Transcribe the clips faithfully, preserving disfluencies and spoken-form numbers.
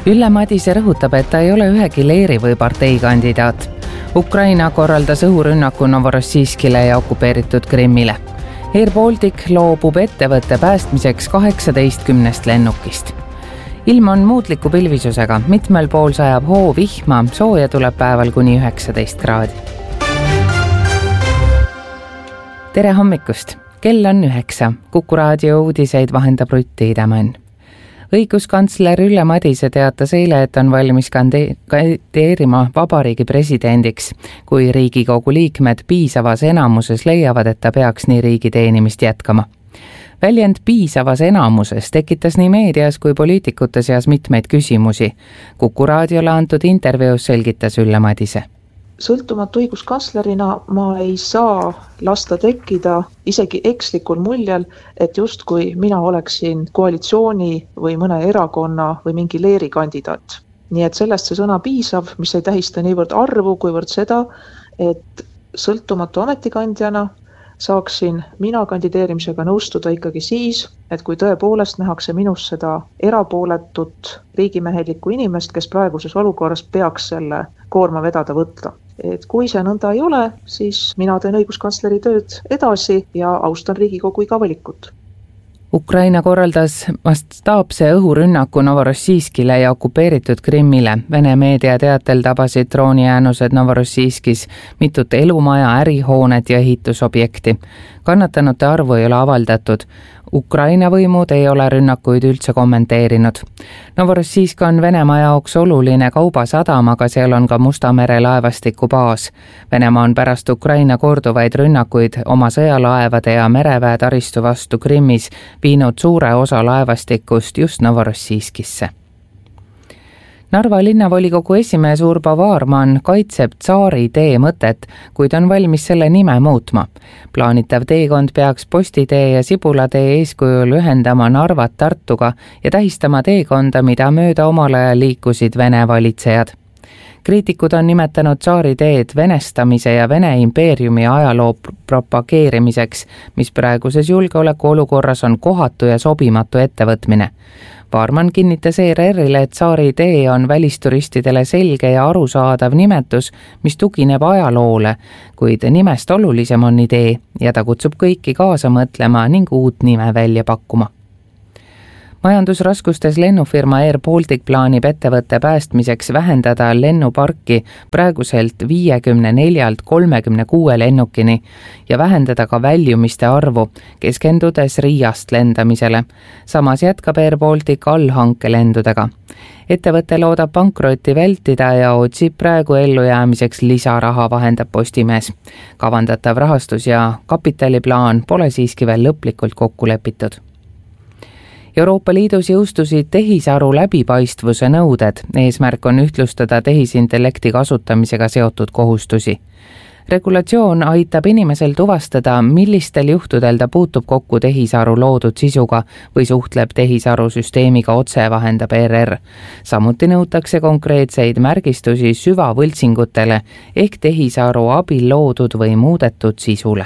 Ülle Madise rõhutab, et ta ei ole ühegi leeri või partei kandidaat. Ukraina korraldas õhurünnaku Novorossijskile ja okupeeritud Krimmile. Air Baltic loobub ettevõtte päästmiseks kaheksateistkümnest lennukist. Ilm on muutliku pilvisusega, mitmel pool sajab hoo vihma, sooja tuleb päeval kuni üheksateist kraadi. Tere hommikust! Kell on üheksa. Kuku raadio uudiseid vahendab Rutti Idamann. Õiguskantsler Ülle Madise teatas eile, et on valmis kandideerima vabariigi presidendiks, kui Riigikogu liikmed piisavas enamuses leiavad, et ta peaks nii riigi teenimist jätkama. Väljend piisavas enamuses tekitas nii meedias kui poliitikute seas mitmeid küsimusi. Kuku raadiole antud intervjuus selgitas Ülle Madise. Sõltumatu õiguskantslerina ma ei saa lasta tekkida isegi ekslikul muljel, et justkui mina oleksin koalitsiooni või mõne erakonna või mingi leeri kandidaat. Nii et sellest see sõna piisav, mis ei tähista niivõrd arvu, kuivõrd seda, et sõltumatu ametikandjana saaksin mina kandideerimisega nõustuda ikkagi siis, et kui tõepoolest nähakse minus seda erapooletut riigimehelikku inimest, kes praeguses olukorras peaks selle koorma vedada võtta. Et kui see nõnda ei ole, siis mina teen õiguskantsleri tööd edasi ja austan Riigikogu iga valikut. Ukraina korraldas mastaapse õhurünnaku Novorossijskile ja okupeeritud Krimmile. Vene meedia teatel tabasid droonijäänused Novorossijskis mitut elumaja, ärihoonet ja ehitusobjekti. Kannatanute arvu ei ole avaldatud. Ukraina võimud ei ole rünnakuid üldse kommenteerinud. Novorossijsk on Venemaa jaoks oluline kaubasadam, aga seal on ka Musta mere laevastiku baas. Venemaa on pärast Ukraina korduvaid rünnakuid oma sõjalaevade ja mereväe taristu vastu Krimmis viinud suure osa laevastikust just Novorossijskisse. Narva linnavolikogu esimees Urbo Vaarman kaitseb Tsaari tee mõtet, kuid on valmis selle nime muutma. Plaanitav teekond peaks Postitee ja Sibulatee eeskujul ühendama Narvat Tartuga ja tähistama teekonda, mida mööda omal ajal liikusid Vene valitsejad. Kriitikud on nimetanud Tsaari teed venestamise ja Vene impeeriumi ajaloo propageerimiseks, mis praeguses julgeoleku olukorras on kohatu ja sobimatu ettevõtmine. Vaarman kinnitas E R R-ile, et Tsaari tee on välisturistidele selge ja arusaadav nimetus, mis tugineb ajaloole, kuid nimest olulisem on idee ja ta kutsub kõiki kaasa mõtlema ning uut nime välja pakkuma. Majandusraskustes lennufirma Air Baltic plaanib ettevõtte päästmiseks vähendada lennuparki praeguselt viiekümne neljalt kolmekümne kuue lennukini ja vähendada ka väljumiste arvu, keskendudes Riiast lendamisele. Samas jätkab Air Baltic allhankelendudega. Ettevõte loodab pankrotti vältida ja otsib praegu ellujäämiseks lisaraha, vahendab Postimees. Kavandatav rahastus ja kapitaliplaan pole siiski veel lõplikult kokku lepitud. Euroopa Liidus jõustusid tehisaru läbipaistvuse nõuded. Eesmärk on ühtlustada tehisintellekti kasutamisega seotud kohustusi. Regulatsioon aitab inimesel tuvastada, millistel juhtudel ta puutub kokku tehisaru loodud sisuga või suhtleb tehisaru süsteemiga otse, vahendab E R R. Samuti nõutakse konkreetseid märgistusi süvavõltsingutele ehk tehisaru abil loodud või muudetud sisule.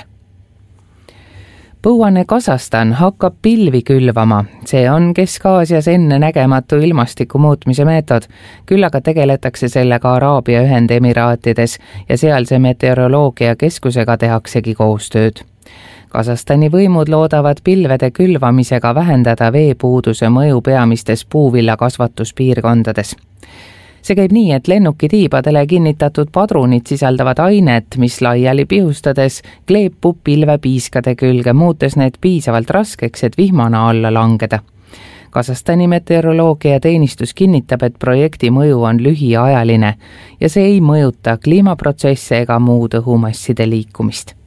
Põuane Kasahstan hakkab pilvi külvama. See on Kesk-Aasias enne nägematu ilmastiku muutmise meetod. Küll aga tegeletakse sellega Araabia Ühendemiraatides ja sealse meteoroloogia keskusega tehaksegi koostööd. Kasahstani võimud loodavad pilvede külvamisega vähendada veepuuduse mõju peamistes puuvilla kasvatuspiirkondades. See käib nii, et lennukitiibadele kinnitatud padrunid sisaldavad ainet, mis laiali pihustades kleepub pilvepiiskade külge, muutes need piisavalt raskeks, et vihmana alla langeda. Kasahstani meteoroloogia teenistus kinnitab, et projekti mõju on lühiajaline ja see ei mõjuta kliimaprotsesse ega muud õhumasside liikumist.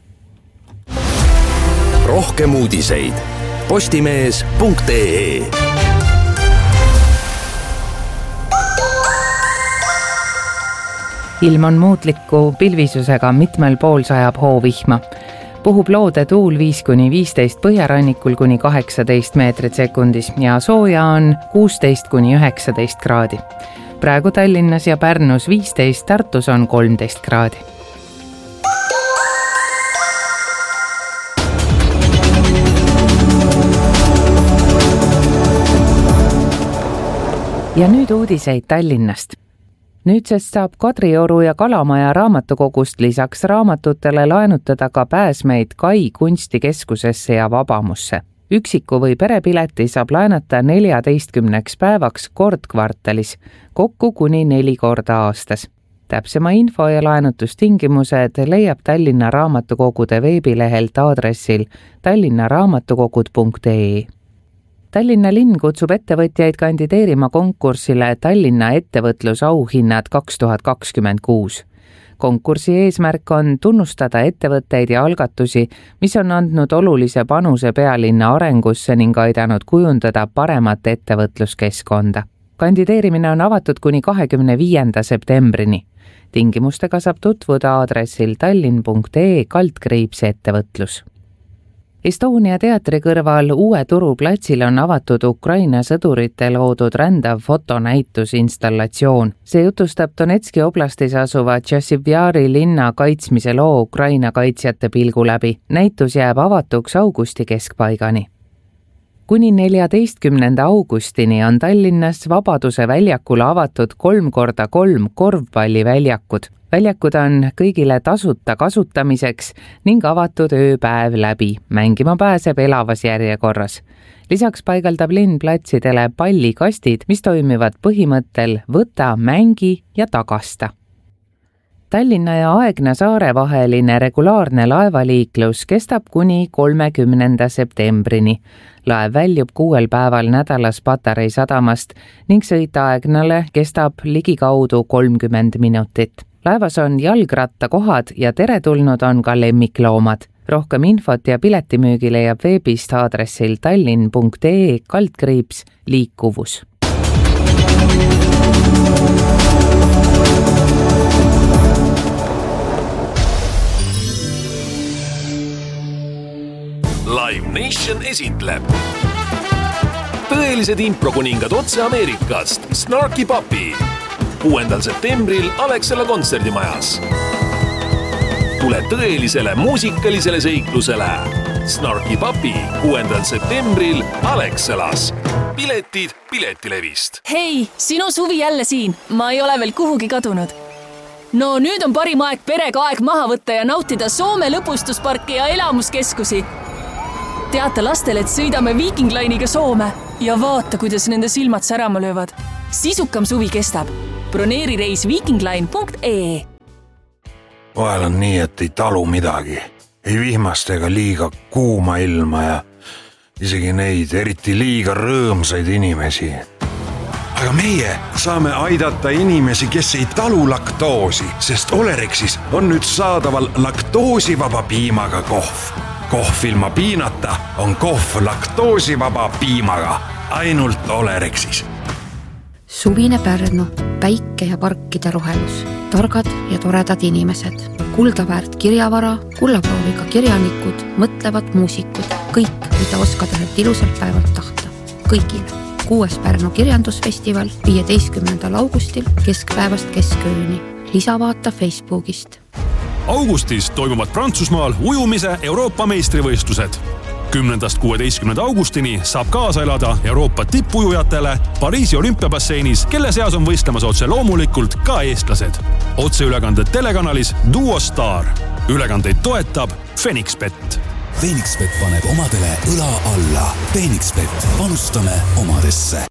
Rohkem uudiseid postimees punkt ee. Ilm on muutliku pilvisusega, mitmel pool sajab hoo vihma. Puhub loode tuul viis kuni viisteist, põhjarannikul kuni kaheksateist meetrit sekundis ja sooja on kuusteist kuni üheksateist kraadi. Praegu Tallinnas ja Pärnus viisteist, Tartus on kolmteist kraadi. ja nüüd uudiseid Tallinnast. Nüüdsest saab Kadrioru ja Kalamaja raamatukogust lisaks raamatutele laenutada ka pääsmeid Kai kunstikeskusesse ja Vabamusse. Üksiku või perepileti saab laenata neljateistkümneks päevaks kord kvartalis, kokku kuni neli korda aastas. Täpsema info ja laenutustingimused leiab Tallinna raamatukogude veebilehelt aadressil tallinnaraamatukogud punkt ee. Tallinna linn kutsub ettevõtjaid kandideerima konkursile Tallinna ettevõtlusauhinnad kaks tuhat kakskümmend kuus. Konkursi eesmärk on tunnustada ettevõtteid ja algatusi, mis on andnud olulise panuse pealinna arengusse ning aidanud kujundada paremat ettevõtluskeskkonda. Kandideerimine on avatud kuni kahekümne viienda septembrini. Tingimustega saab tutvuda aadressil tallinn punkt ee kaldkriips ettevõtlus. Estonia teatri kõrval Uue Turu platsil on avatud Ukraina sõdurite loodud rändav fotonäitusinstallatsioon. See jutustab Donetski oblastis asuva Tšassivjari linna kaitsmise loo Ukraina kaitsjate pilgu läbi. Näitus jääb avatuks augusti keskpaigani. Kuni neljateistkümnenda augustini on Tallinnas Vabaduse väljakul avatud kolm korda kolm korvpalliväljakud. Väljakud on kõigile tasuta kasutamiseks ning avatud ööpäev läbi. Mängima pääseb elavas järjekorras. Lisaks paigaldab linn platsidele pallikastid, mis toimivad põhimõttel võta, mängi ja tagasta. Tallinna ja Aegna saare vaheline regulaarne laevaliiklus kestab kuni kolmekümnenda septembrini. Laev väljub kuuel päeval nädalas Patarei sadamast ning sõit Aegnale kestab ligikaudu kolmkümmend minutit. Laevas on jalgrattakohad ja teretulnud on ka lemmikloomad. Rohkem infot ja piletimüügi leiab veebist aadressil tallinn punkt ee kaldkriips liikuvus. Live Nation esitleb tõelised improkuningad otse Ameerikast, Snarky Puppy. kuuendal septembril Alexela kontserdimajas. Tule tõelisele muusikalisele seiklusele. Snarky Puppy kuuendal septembril Alexelas. Piletid Piletilevist. Hei, sinu suvi jälle siin. Ma ei ole veel kuhugi kadunud. No nüüd on parim aeg perega aeg maha võtta ja nautida Soome lõpustusparke ja elamuskeskusi. Teata lastele, et sõidame Viking Line'iga Soome ja vaata, kuidas nende silmad särama löövad. Sisukam suvi kestab. Broneeri reis vikingline punkt ee. Vahel on nii, et ei talu midagi. Ei vihmast ega liiga kuuma ilma ja isegi neid eriti liiga rõõmsaid inimesi. Aga meie saame aidata inimesi, kes ei talu laktoosi, sest Olerexis on nüüd saadaval laktoosivaba piimaga kohv. Kohv ilma piinata on kohv laktoosivaba piimaga ainult Olerexis. Suvine Pärnu, päike ja parkide rohelus, targad ja toredad inimesed, kuldaväärt kirjavara, kullaprooviga kirjanikud, mõtlevad muusikud, kõik, mida oskad ühelt ilusalt päevalt tahta. Kõigile. Kuues Pärnu kirjandusfestival viieteistkümnendal augustil keskpäevast keskööni. Lisavaata Facebookist. Augustis toimuvad Prantsusmaal ujumise Euroopa meistrivõistlused. kümnendast kuueteistkümnenda augustini saab kaasa elada Euroopa tippujujatele Pariisi olümpiabasseinis, kelle seas on võistlemas otse loomulikult ka eestlased. Otseülekanded telekanalis Duo Star. Ülekandeid toetab Fenixbet. Fenixbet paneb omadele õla alla. Fenixbet, panustame omadesse.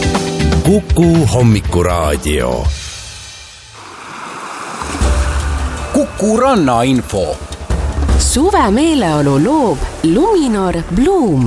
Kuku hommikuraadio. Kuku ranna info. Suve meeleolu loob Luminor Bloom.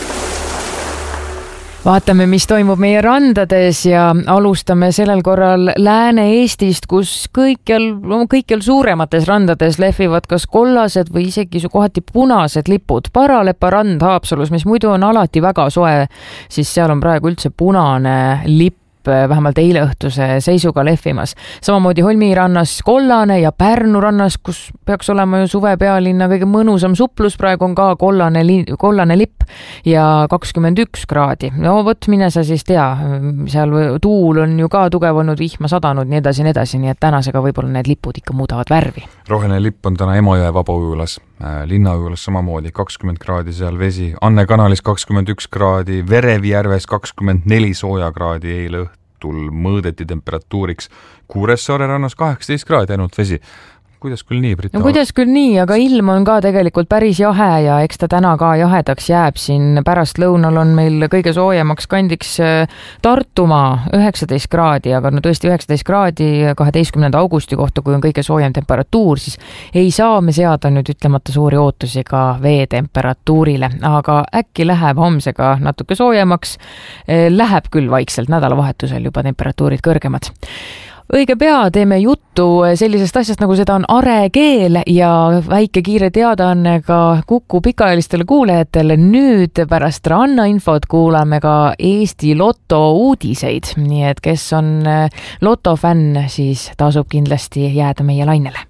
Vaatame, mis toimub meie randades ja alustame sellel korral Lääne-Eestist, kus kõikjal, kõikjal suuremates randades lehvivad kas kollased või isegi kohati punased lipud. Paralepa rand Haapsalus, mis muidu on alati väga soe, siis seal on praegu üldse punane lipp vähemalt eileõhtuse seisuga lehvimas. Samamoodi Holmi rannas kollane ja Pärnu rannas, kus peaks olema ju suve pealinna kõige mõnusam suplus, praegu on ka kollane, kollane lipp ja kakskümmend üks kraadi. No võt, mine sa siis tea, seal tuul on ju ka tugev olnud, vihma sadanud, nii edasi, nii edasi, nii et tänasega võib-olla need lipud ikka muudavad värvi. Roheline lipp on täna Emajõe vabaujulas, linnajulas samamoodi kakskümmend kraadi seal vesi, Anne kanalis kakskümmend üks kraadi, Verevjärves kakskümmend neli sooja kraadi eile õhtul õhtul mõõdeti temperatuuriks Kuressaare rannas kaheksateist kraadi ainult vesi. Kuidas küll nii, Brita? No kuidas küll nii, aga ilm on ka tegelikult päris jahe ja eks ta täna ka jahedaks jääb. Siin pärast lõunal on meil kõige soojemaks kandiks Tartumaa üheksateist kraadi, aga no tõesti üheksateist kraadi kaheteistkümnenda augusti kohta, kui on kõige soojem temperatuur, siis ei saa me seada nüüd ütlemata suuri ootusi ka vee temperatuurile, aga äkki läheb homsega natuke soojemaks, läheb küll vaikselt nädalavahetusel juba temperatuurid kõrgemad. Õige pea teeme juttu sellisest asjast, nagu seda on arekeel ja väike kiire teadaanne ka Kuku pikaajalistele kuulajatele. Nüüd pärast rannainfot kuulame ka Eesti Lotto uudiseid, nii et kes on Lotto fänn, siis tasub kindlasti jääda meie lainele.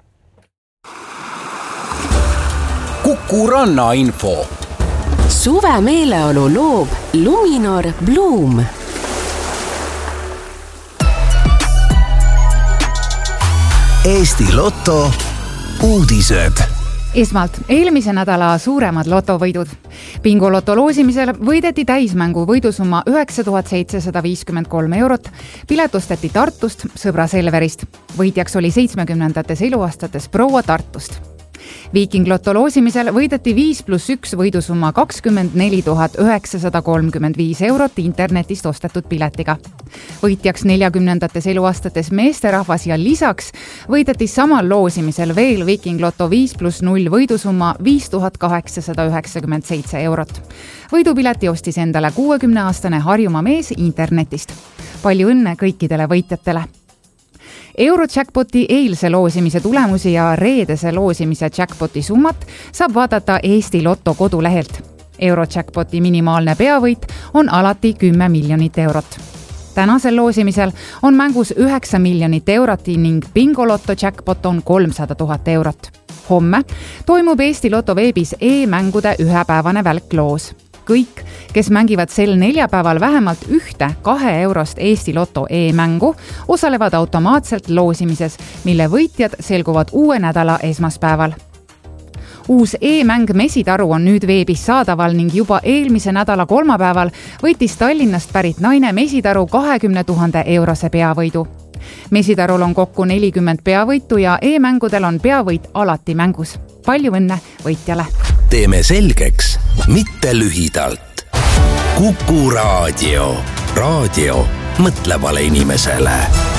Kuku rannainfo. Suve meeleolu loob Luminor Bloom. Eesti Lotto uudised. Esmalt eelmise nädala suuremad lotovõidud. Bingo loto loosimisel võideti täismängu võidusumma üheksa tuhat seitsesada viiskümmend kolm eurot, piletustati Tartust, sõbra Selverist. Võitjaks oli seitsmekümnendates eluaastates proua Tartust. Viiking loto loosimisel võideti viis pluss üks võidusumma kakskümmend neli tuhat üheksasada kolmkümmend viis eurot internetist ostetud piletiga. Võitjaks neljakümnendates eluaastates meesterahvas ja lisaks võideti samal loosimisel veel Viiking loto viis pluss null võidusumma viis tuhat kaheksasada üheksakümmend seitse eurot. Võidupileti ostis endale kuuekümneaastane Harjumaa mees internetist. Palju õnne kõikidele võitjatele! Eurojackpoti eilse loosimise tulemusi ja reedese loosimise jackpoti summat saab vaadata Eesti Lotto kodulehelt. Eurojackpoti minimaalne peavõit on alati kümme miljonit eurot. Tänasel loosimisel on mängus üheksa miljonit eurot ning Bingo Lotto jackpot on kolmsada tuhat eurot. Homme toimub Eesti Lotto veebis e-mängude ühepäevane välkloos. Kõik, kes mängivad sel neljapäeval vähemalt ühte kahe eurost Eesti Lotto e-mängu, osalevad automaatselt loosimises, mille võitjad selguvad uue nädala esmaspäeval. Uus e-mäng Mesitaru on nüüd veebis saadaval ning juba eelmise nädala kolmapäeval võitis Tallinnast pärit naine Mesitaru kahekümne tuhande eurose peavõidu. Mesitarul on kokku nelikümmend peavõitu ja e-mängudel on peavõit alati mängus. Palju õnne võitjale! Teeme selgeks, mitte lühidalt. Kuku raadio. Raadio mõtlevale inimesele.